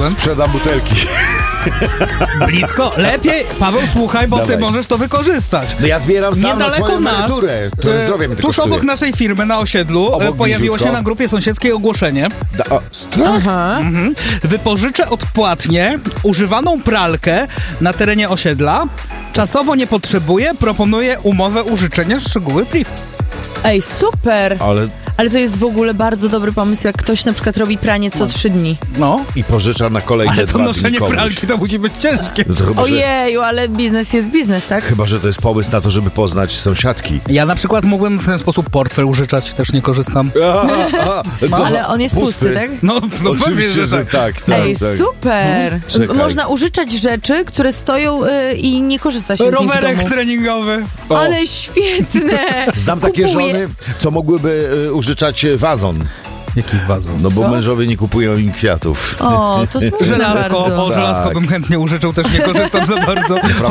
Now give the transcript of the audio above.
prezent? Sprzedam butelki. Blisko. Lepiej, Paweł, słuchaj, bo ty Dawaj. możesz to wykorzystać. No ja zbieram sam na Niedaleko swoją nas, emeryturę, które zdrowie mnie tuż kosztuje. obok naszej firmy na osiedlu Obok pojawiło bliziutko. się na grupie sąsiedzkiej ogłoszenie. Tak? Aha. Wypożyczę odpłatnie używaną pralkę na terenie osiedla. Czasowo nie potrzebuję, proponuję umowę użyczenia, szczegóły pliw. Ej, super! Ale Ale to jest w ogóle bardzo dobry pomysł, jak ktoś na przykład robi pranie co 3 dni. No, i pożycza na kolejne ale to 2 dni noszenie komuś. pralki to musi być ciężkie. No to chyba, że, Ojeju, ale biznes jest biznes, tak? chyba, że to jest pomysł na to, żeby poznać sąsiadki. Ja na przykład mógłbym w ten sposób portfel użyczać, też nie korzystam. To Ale on jest pusty, tak? No pewnie, Oczywiście, że że tak. tak, tak, Ej, tak. super! Czekaj. Można użyczać rzeczy, które stoją i nie korzysta się z nich w Rowerek domu. treningowy. O. Ale świetne! Znam takie Kupuję. żony, co mogłyby użyczać wazon. Jakich wazów? No bo Co? mężowie nie kupują im kwiatów. O, to smutne Żelazko, bardzo. o żelazko Tak. bym chętnie użyczył, też nie korzystam za bardzo.